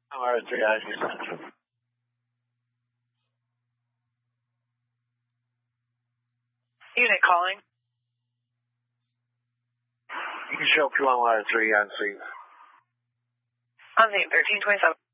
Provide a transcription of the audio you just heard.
Wire 3, IC Central. Unit calling. You can show Q on Wire 3 on scene. On scene 1327.